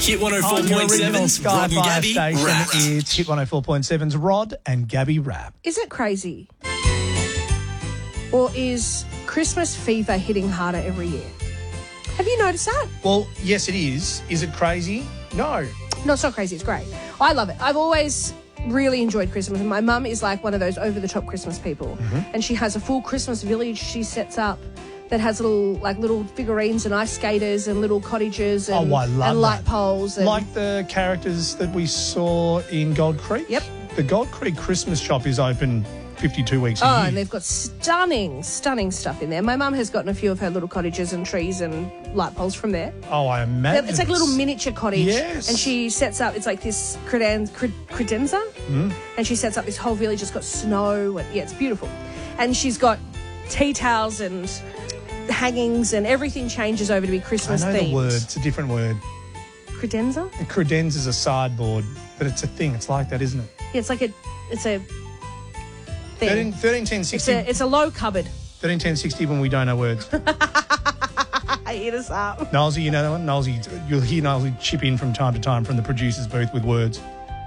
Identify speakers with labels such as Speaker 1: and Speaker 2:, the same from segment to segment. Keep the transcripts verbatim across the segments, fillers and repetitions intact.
Speaker 1: Hit one oh four
Speaker 2: On your
Speaker 1: point
Speaker 2: original
Speaker 1: seven's Rod and
Speaker 2: Sky-Fi
Speaker 1: Gabby
Speaker 2: station,
Speaker 1: Rap.
Speaker 2: it's Hit one oh four point seven's Rod and Gabby Rap.
Speaker 3: Is it crazy? Or is Christmas fever hitting harder every year? Have you noticed that?
Speaker 2: Well, yes, it is. Is it crazy? No.
Speaker 3: No, it's not crazy. It's great. I love it. I've always really enjoyed Christmas. And my mum is like one of those over-the-top Christmas people.
Speaker 2: Mm-hmm.
Speaker 3: And she has a full Christmas village she sets up that has little like little figurines and ice skaters and little cottages and,
Speaker 2: Oh, I love
Speaker 3: and light
Speaker 2: that.
Speaker 3: poles. And
Speaker 2: Like the characters that we saw in Gold Creek?
Speaker 3: Yep.
Speaker 2: The Gold Creek Christmas shop is open fifty-two weeks a
Speaker 3: Oh,
Speaker 2: year.
Speaker 3: and they've got stunning, stunning stuff in there. My mum has gotten a few of her little cottages and trees and light poles from there.
Speaker 2: Oh, I imagine.
Speaker 3: It's like a little miniature cottage.
Speaker 2: Yes.
Speaker 3: And she sets up, it's like this creden- cred- credenza. Mm. And she sets up this whole village. It's got snow. And, yeah, it's beautiful. And she's got tea towels and hangings and everything changes over to be
Speaker 2: I
Speaker 3: Christmas
Speaker 2: know
Speaker 3: themed.
Speaker 2: the word. It's a different word.
Speaker 3: Credenza?
Speaker 2: A credenza is a sideboard, but it's a thing. It's like that, isn't it?
Speaker 3: Yeah, it's like a, it's a thing.
Speaker 2: thirteen, thirteen ten
Speaker 3: it's,
Speaker 2: sixty.
Speaker 3: a, it's a low cupboard.
Speaker 2: thirteen ten sixty when we don't know words.
Speaker 3: Hit us up.
Speaker 2: Nolsey, you know that one? Nolsey, you'll hear Nolsey chip in from time to time from the producer's booth with words.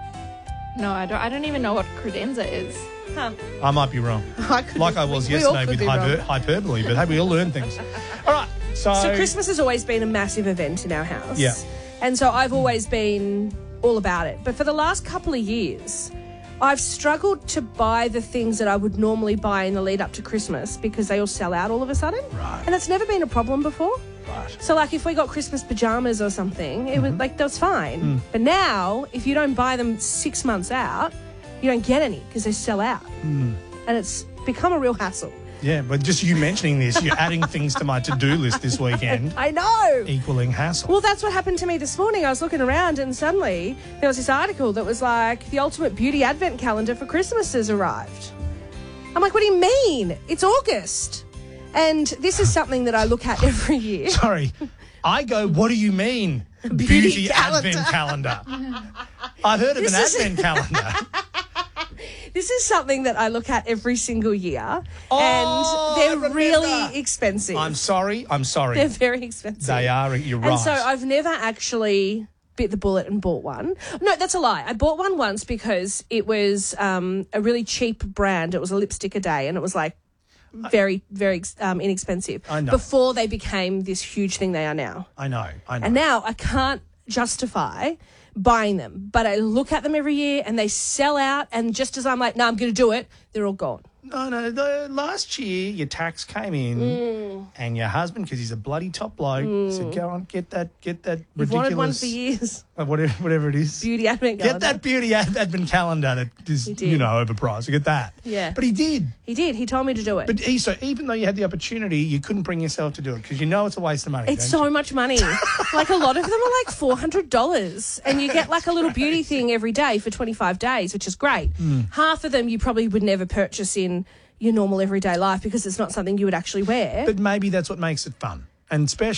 Speaker 4: No, I don't. I don't even know what credenza is.
Speaker 3: Huh.
Speaker 2: I might be wrong.
Speaker 3: I could
Speaker 2: Like
Speaker 3: be-
Speaker 2: I was
Speaker 3: we- we all
Speaker 2: yesterday
Speaker 3: could
Speaker 2: with
Speaker 3: be wrong.
Speaker 2: hyper, hyperbole, but hey, we all learn things. All right, so...
Speaker 3: So Christmas has always been a massive event in our house.
Speaker 2: Yeah.
Speaker 3: And so I've always been all about it. But for the last couple of years, I've struggled to buy the things that I would normally buy in the lead up to Christmas because they all sell out all of a sudden.
Speaker 2: Right.
Speaker 3: And that's never been a problem before.
Speaker 2: Right.
Speaker 3: So like if we got Christmas pajamas or something, it was like that was fine.
Speaker 2: Mm.
Speaker 3: But now, if you don't buy them six months out, you don't get any because they sell out.
Speaker 2: Mm.
Speaker 3: And it's become a real hassle.
Speaker 2: Yeah, but just you mentioning this, you're adding things to my to-do list this weekend,
Speaker 3: I know.
Speaker 2: equaling hassle.
Speaker 3: Well, that's what happened to me this morning. I was looking around and suddenly there was this article that was like, the ultimate beauty advent calendar for Christmas has arrived. I'm like, what do you mean? It's August. And this is something that I look at every year.
Speaker 2: Sorry, I go, what do you mean, beauty,
Speaker 3: Beauty calendar.
Speaker 2: advent calendar? I've heard of
Speaker 3: This
Speaker 2: an
Speaker 3: is-
Speaker 2: advent calendar.
Speaker 3: This is something that I look at every single year.
Speaker 2: Oh, I
Speaker 3: and they're
Speaker 2: remember.
Speaker 3: really expensive.
Speaker 2: I'm sorry, I'm sorry.
Speaker 3: They're very expensive.
Speaker 2: They are, you're right.
Speaker 3: And so I've never actually bit the bullet and bought one. No, that's a lie. I bought one once because it was um, a really cheap brand. It was a lipstick a day and it was like very, very um, inexpensive.
Speaker 2: I know.
Speaker 3: Before they became this huge thing they are now.
Speaker 2: I know, I know.
Speaker 3: And now I can't justify buying them. But I look at them every year and they sell out. And just as I'm like, no, I'm going to do it, they're all gone.
Speaker 2: No, no, the, last year your tax came in
Speaker 3: Mm.
Speaker 2: and your husband, because he's a bloody top bloke, said, go on, get that, get that
Speaker 3: You've
Speaker 2: ridiculous...
Speaker 3: wanted one for years.
Speaker 2: uh, Whatever, whatever it is.
Speaker 3: Beauty advent
Speaker 2: Get
Speaker 3: calendar.
Speaker 2: that beauty ad- advent calendar that is,
Speaker 3: did.
Speaker 2: you know, overpriced. Get that.
Speaker 3: Yeah.
Speaker 2: But he did.
Speaker 3: He did. He told me to do it.
Speaker 2: But he, so even though you had the opportunity, you couldn't bring yourself to do it because you know it's a waste of money.
Speaker 3: It's
Speaker 2: don't
Speaker 3: so much money. Like a lot of them are like four hundred dollars and you get like a little beauty thing every day for twenty-five days, which is great.
Speaker 2: Mm.
Speaker 3: Half of them you probably would never purchase in your normal everyday life because it's not something you would actually wear.
Speaker 2: you? But maybe that's what makes it fun. And especially